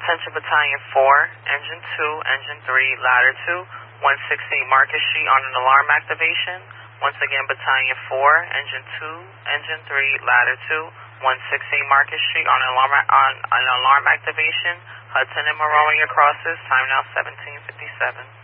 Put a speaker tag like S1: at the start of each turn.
S1: Attention Battalion 4, Engine 2, Engine 3, Ladder 2, 168 Market Street on an alarm activation. Once again, Battalion 4, Engine 2, Engine 3, Ladder 2, 168 Market Street on an alarm activation. Hudson and Maroney crosses, time now 17:57.